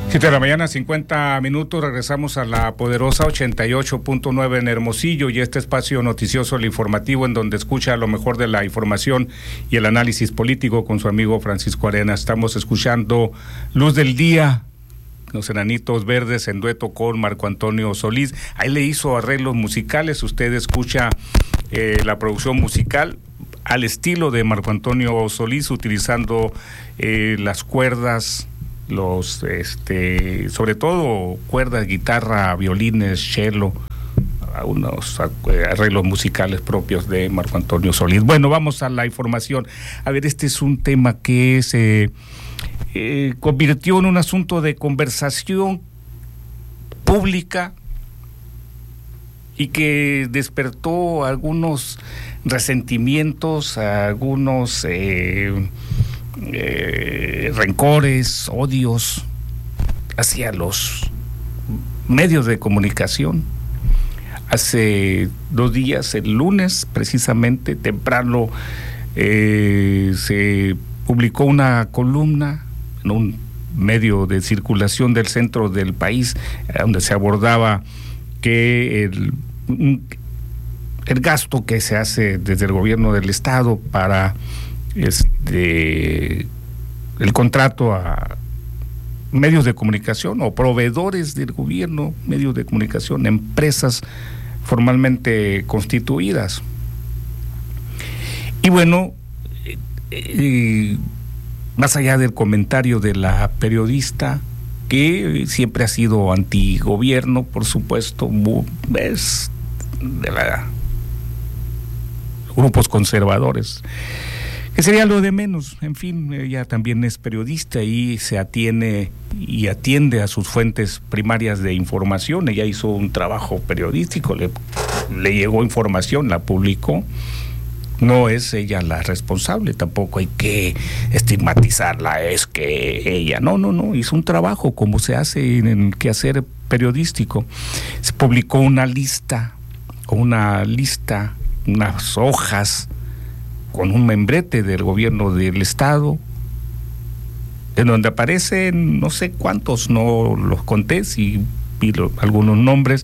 7 de la mañana, 50 minutos, regresamos a la poderosa 88.9 en Hermosillo y este espacio noticioso, el informativo, en donde escucha lo mejor de la información y el análisis político con su amigo Francisco Arena. Estamos escuchando Luz del Día, Los Enanitos Verdes, en dueto con Marco Antonio Solís. Ahí le hizo arreglos musicales, usted escucha la producción musical al estilo de Marco Antonio Solís, utilizando las cuerdas, los sobre todo cuerdas, guitarra, violines, cello, unos arreglos musicales propios de Marco Antonio Solís. Bueno, vamos a la información. A ver, este es un tema que se convirtió en un asunto de conversación pública y que despertó algunos resentimientos, algunos rencores, odios hacia los medios de comunicación. Hace 2 días, el lunes, precisamente, temprano, se publicó una columna en un medio de circulación del centro del país, donde se abordaba que el gasto que se hace desde el gobierno del estado para el contrato a medios de comunicación o proveedores del gobierno, medios de comunicación, empresas formalmente constituidas. Y bueno, más allá del comentario de la periodista, que siempre ha sido antigobierno, por supuesto, es de grupos conservadores, que sería lo de menos. En fin, ella también es periodista y se atiende a sus fuentes primarias de información. Ella hizo un trabajo periodístico, le llegó información, la publicó. No es ella la responsable, tampoco hay que estigmatizarla, es que ella, no, hizo un trabajo como se hace en el quehacer periodístico. Se publicó una lista, unas hojas con un membrete del gobierno del estado, en donde aparecen no sé cuántos, no los conté, sí vi algunos nombres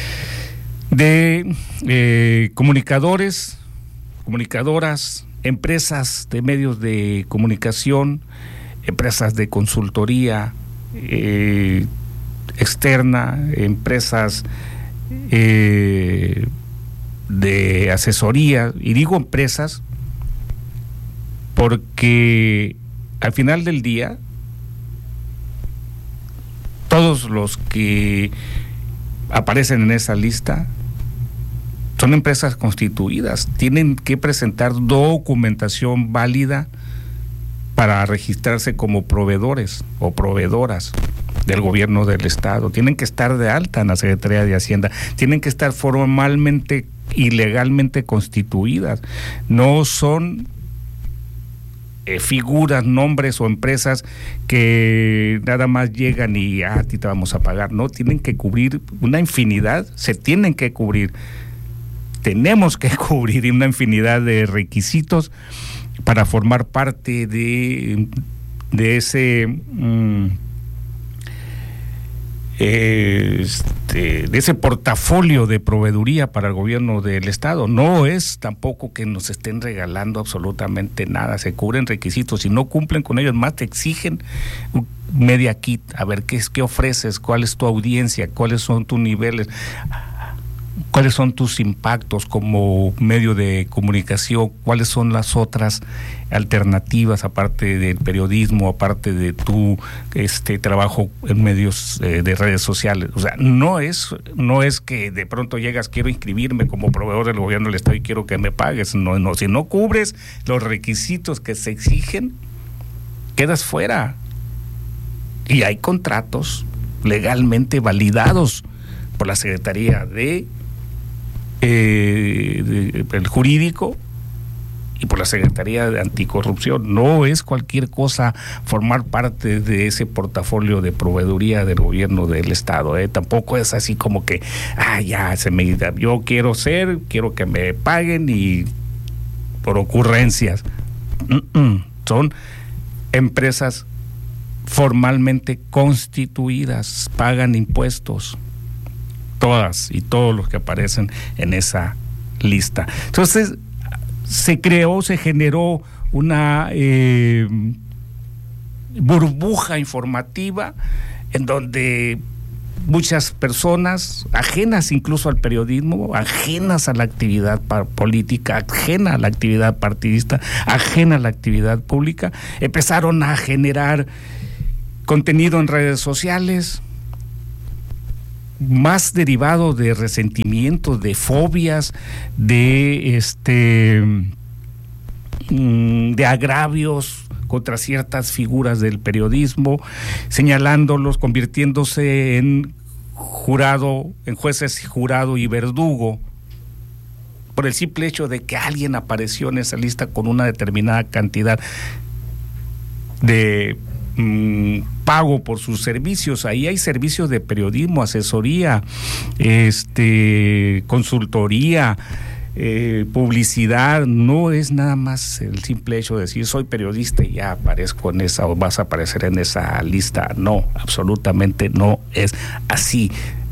de comunicadores, comunicadoras, empresas de medios de comunicación, empresas de consultoría externa, empresas de asesoría, y digo empresas porque al final del día todos los que aparecen en esa lista son empresas constituidas, tienen que presentar documentación válida para registrarse como proveedores o proveedoras del gobierno del estado, tienen que estar de alta en la Secretaría de Hacienda, tienen que estar formalmente y legalmente constituidas, no son figuras, nombres o empresas que nada más llegan y a ti te vamos a pagar. No, tienen que cubrir una infinidad, tenemos que cubrir una infinidad de requisitos para formar parte de ese de ese portafolio de proveeduría para el gobierno del estado. No es tampoco que nos estén regalando absolutamente nada, se cubren requisitos, si no cumplen con ellos más te exigen media kit, a ver qué ofreces, cuál es tu audiencia, cuáles son tus niveles, cuáles son tus impactos como medio de comunicación, cuáles son las otras alternativas aparte del periodismo, aparte de tu trabajo en medios de redes sociales. O sea, no es que de pronto llegas, quiero inscribirme como proveedor del gobierno del estado y quiero que me pagues. No, si no cubres los requisitos que se exigen, quedas fuera. Y hay contratos legalmente validados por la Secretaría del Jurídico y por la Secretaría de Anticorrupción. No es cualquier cosa formar parte de ese portafolio de proveeduría del gobierno del estado, tampoco es así como que yo quiero que me paguen y por ocurrencias. Son empresas formalmente constituidas, pagan impuestos, todas y todos los que aparecen en esa lista. Entonces se generó una burbuja informativa en donde muchas personas ajenas incluso al periodismo, ajenas a la actividad política, ajena a la actividad partidista, ajena a la actividad pública, empezaron a generar contenido en redes sociales más derivado de resentimientos, de fobias, de agravios contra ciertas figuras del periodismo, señalándolos, convirtiéndose en jueces, jurado y verdugo, por el simple hecho de que alguien apareció en esa lista con una determinada cantidad de pago por sus servicios. Ahí hay servicios de periodismo, asesoría, consultoría, publicidad. No es nada más el simple hecho de decir soy periodista y ya aparezco en esa o vas a aparecer en esa lista. No, absolutamente no es así.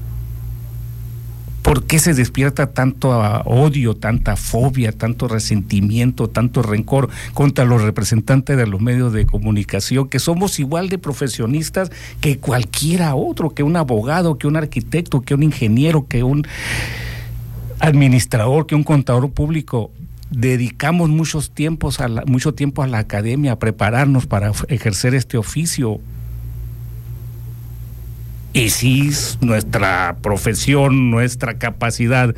¿Por qué se despierta tanto odio, tanta fobia, tanto resentimiento, tanto rencor contra los representantes de los medios de comunicación, que somos igual de profesionistas que cualquiera otro, que un abogado, que un arquitecto, que un ingeniero, que un administrador, que un contador público? Dedicamos mucho tiempo a la academia, a prepararnos para ejercer este oficio. Y si nuestra profesión, nuestra capacidad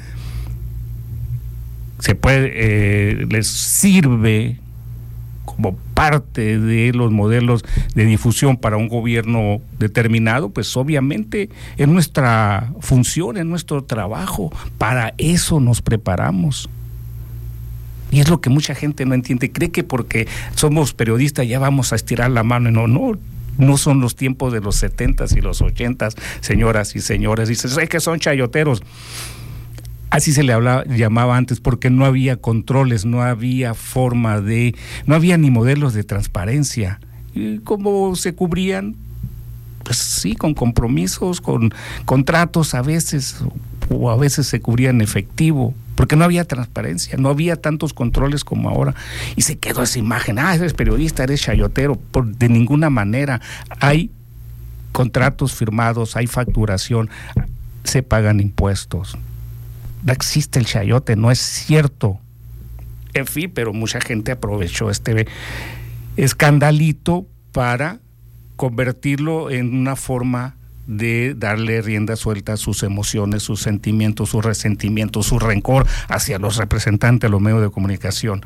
les sirve como parte de los modelos de difusión para un gobierno determinado, pues obviamente es nuestra función, es nuestro trabajo, para eso nos preparamos. Y es lo que mucha gente no entiende, cree que porque somos periodistas ya vamos a estirar la mano. No son los tiempos de los 70s y los 80s, señoras y señores. Dicen, es que son chayoteros. Así se le llamaba antes, porque no había controles, no había no había ni modelos de transparencia. ¿Y cómo se cubrían? Pues sí, con compromisos, con contratos a veces, o a veces se cubría en efectivo, porque no había transparencia, no había tantos controles como ahora, y se quedó esa imagen, eres periodista, eres chayotero. De ninguna manera. Hay contratos firmados, hay facturación, se pagan impuestos. No existe el chayote, no es cierto. En fin, pero mucha gente aprovechó este escandalito para convertirlo en una forma de darle rienda suelta a sus emociones, sus sentimientos, sus resentimientos, su rencor hacia los representantes de los medios de comunicación.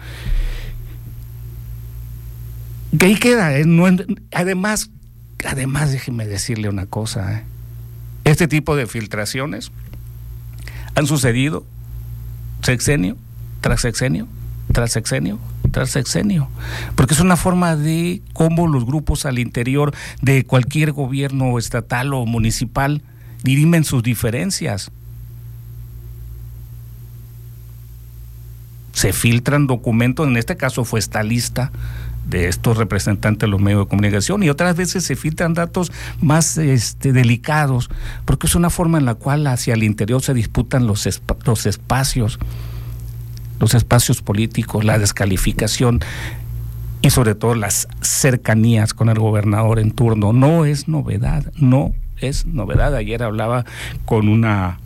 Que ahí queda. Además, déjeme decirle una cosa. Este tipo de filtraciones han sucedido sexenio tras sexenio, tras sexenio, tras sexenio, porque es una forma de cómo los grupos al interior de cualquier gobierno estatal o municipal dirimen sus diferencias. Se filtran documentos, en este caso fue esta lista de estos representantes de los medios de comunicación, y otras veces se filtran datos más delicados, porque es una forma en la cual hacia el interior se disputan los espacios políticos, la descalificación y sobre todo las cercanías con el gobernador en turno. No es novedad. Ayer hablaba con una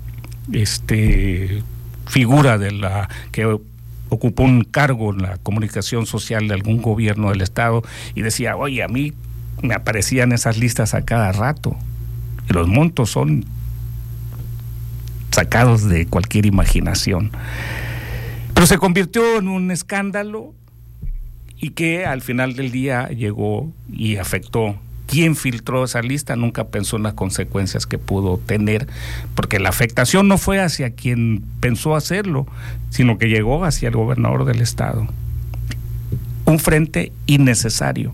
figura de la que ocupó un cargo en la comunicación social de algún gobierno del estado y decía, oye, a mí me aparecían esas listas a cada rato y los montos son sacados de cualquier imaginación. Pero se convirtió en un escándalo y que al final del día llegó y afectó. Quien filtró esa lista nunca pensó en las consecuencias que pudo tener, porque la afectación no fue hacia quien pensó hacerlo, sino que llegó hacia el gobernador del estado. Un frente innecesario.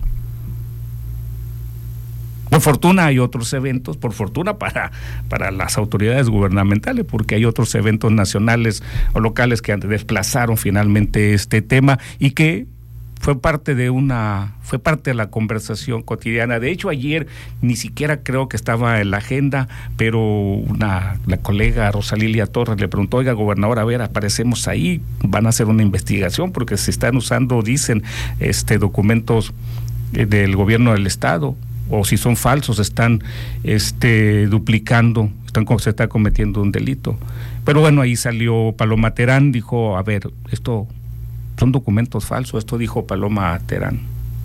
Por fortuna hay otros eventos, por fortuna para las autoridades gubernamentales, porque hay otros eventos nacionales o locales que desplazaron finalmente este tema y que fue parte de la conversación cotidiana. De hecho, ayer ni siquiera creo que estaba en la agenda, pero la colega Rosalilia Torres le preguntó: oiga, gobernador, a ver, aparecemos ahí, van a hacer una investigación porque se están usando, dicen, documentos del gobierno del estado, o si son falsos, están duplicando, se está cometiendo un delito. Pero bueno, ahí salió Paloma Terán, dijo: a ver, esto son documentos falsos, esto dijo Paloma Terán.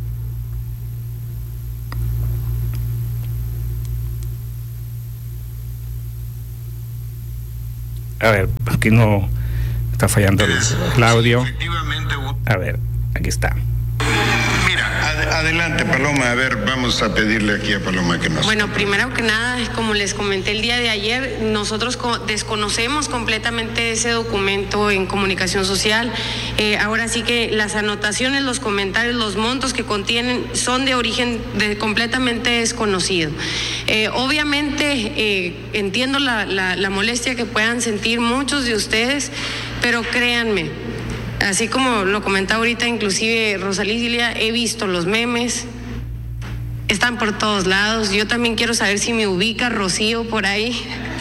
A ver, aquí no está fallando el audio. A ver, aquí está. Adelante, Paloma. A ver, vamos a pedirle aquí a Paloma que nos... Bueno, primero que nada, como les comenté el día de ayer, nosotros desconocemos completamente ese documento en comunicación social. Ahora sí que las anotaciones, los comentarios, los montos que contienen son de origen completamente desconocido. Obviamente, entiendo la molestia que puedan sentir muchos de ustedes, pero créanme, así como lo comentaba ahorita inclusive Rosalilia, he visto los memes, están por todos lados. Yo también quiero saber si me ubica Rocío por ahí.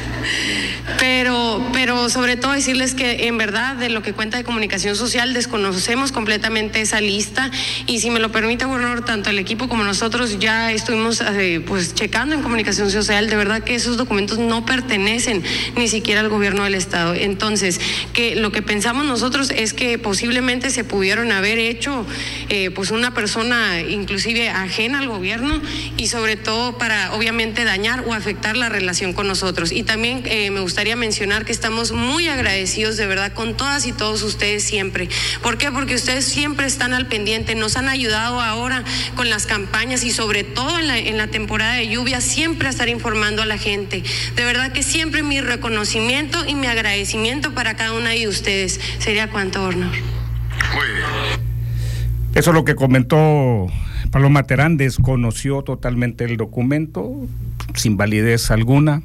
Pero sobre todo decirles que en verdad de lo que cuenta de comunicación social desconocemos completamente esa lista, y si me lo permite, gobernador, tanto el equipo como nosotros ya estuvimos pues checando en comunicación social, de verdad que esos documentos no pertenecen ni siquiera al gobierno del estado. Entonces, que lo que pensamos nosotros es que posiblemente se pudieron haber hecho pues una persona inclusive ajena al gobierno, y sobre todo para obviamente dañar o afectar la relación con nosotros. Y también me gustaría mencionar que estamos muy agradecidos de verdad con todas y todos ustedes siempre. ¿Por qué? Porque ustedes siempre están al pendiente, nos han ayudado ahora con las campañas y sobre todo en la temporada de lluvia, siempre a estar informando a la gente. De verdad que siempre mi reconocimiento y mi agradecimiento para cada una de ustedes. Sería cuanto, gobernador. Muy bien. Eso es lo que comentó Paloma Terán. Desconoció totalmente el documento, sin validez alguna.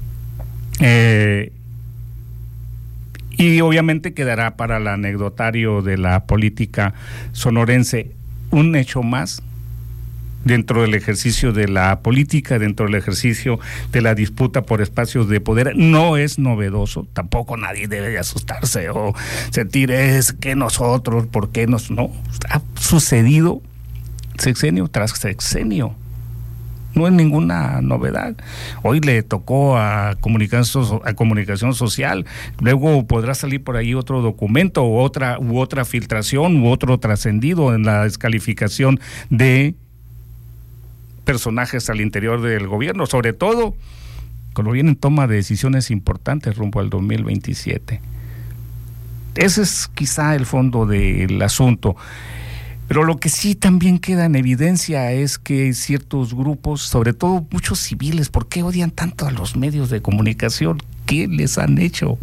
Y obviamente quedará para el anecdotario de la política sonorense un hecho más dentro del ejercicio de la política, dentro del ejercicio de la disputa por espacios de poder. No es novedoso, tampoco nadie debe de asustarse o sentir es que nosotros, ¿por qué no? Ha sucedido sexenio tras sexenio. No es ninguna novedad. Hoy le tocó a comunicación social, luego podrá salir por ahí otro documento u otra filtración u otro trascendido en la descalificación de personajes al interior del gobierno, sobre todo cuando vienen toma de decisiones importantes rumbo al 2027. Ese es quizá el fondo del asunto. Pero lo que sí también queda en evidencia es que ciertos grupos, sobre todo muchos civiles, ¿por qué odian tanto a los medios de comunicación? ¿Qué les han hecho?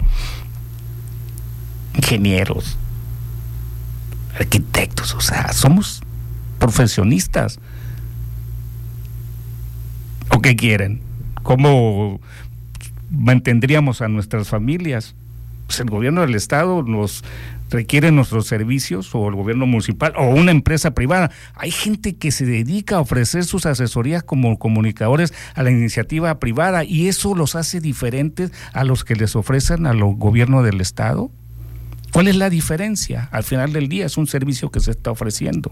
Ingenieros, arquitectos, o sea, somos profesionistas. ¿O qué quieren? ¿Cómo mantendríamos a nuestras familias? Pues el gobierno del estado nos requiere nuestros servicios, o el gobierno municipal, o una empresa privada. Hay gente que se dedica a ofrecer sus asesorías como comunicadores a la iniciativa privada, y eso los hace diferentes a los que les ofrecen al gobierno del estado. ¿Cuál es la diferencia? Al final del día es un servicio que se está ofreciendo.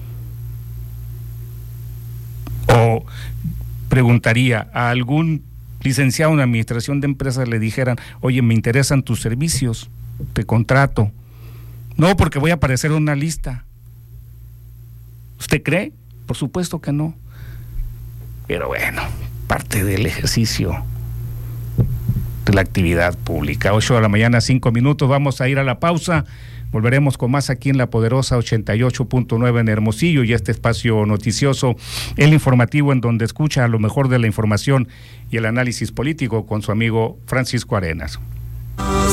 O preguntaría a algún licenciado en administración de empresas, le dijeran: oye, me interesan tus servicios, te contrato. No, porque voy a aparecer en una lista. ¿Usted cree? Por supuesto que no. Pero bueno, parte del ejercicio de la actividad pública. 8:05 a.m, vamos a ir a la pausa. Volveremos con más aquí en La Poderosa 88.9 en Hermosillo, y este espacio noticioso, el informativo, en donde escucha lo mejor de la información y el análisis político con su amigo Francisco Arenas.